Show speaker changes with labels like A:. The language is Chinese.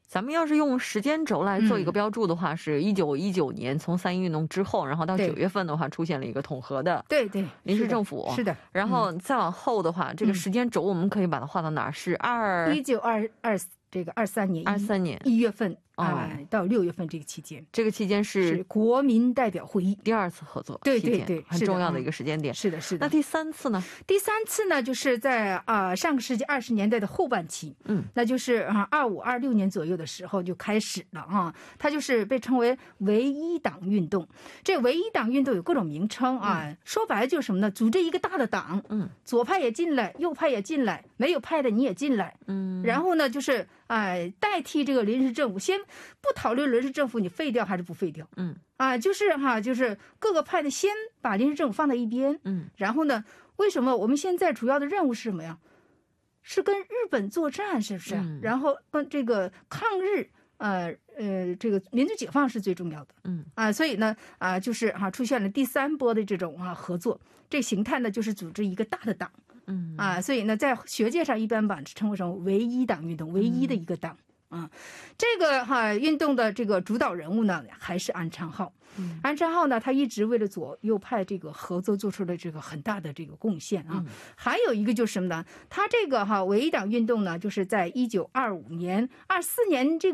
A: 咱们要是用时间轴来做一个标注的话，是1919年从3一运动之后，然后到9月份的话出现了一个统合的临时政府，
B: 是的。
A: 然后再往后的话，这个时间轴我们可以把它画到哪儿？是
B: 1923年1月份到6月份这个期间，
A: 这个期间是
B: 国民代表会议
A: 第2次合作，
B: 对对对，
A: 很重要的一个时间点。
B: 是的，是的。
A: 那第3次呢？
B: 第3次呢，就是在上个世纪20年代的后半期，那就是25、26年左右的时候就开始了啊。它就是被称为唯一党运动。这唯一党运动有各种名称啊，说白了就是什么呢？组织一个大的党，左派也进来，右派也进来，没有派的你也进来，然后呢就是代替这个临时政府，先不讨论临时政府你废掉还是不废掉，就是各个派的先把临时政府放在一边，然后呢，为什么我们现在主要的任务是什么呀？是跟日本作战，是不是？然后跟这个抗日，这个民族解放是最重要的，所以呢，就是出现了第3波的这种合作，这形态呢就是组织一个大的党。所以呢，在学界上一般把称为成唯一党运动，唯一的一个党。这个运动的这个主导人物呢，还是安昌浩。安昌浩呢，他一直为了左右派这个合作做出了这个很大的这个贡献啊。还有一个就是什么呢？他这个唯一党运动呢，就是在1925年、24年这个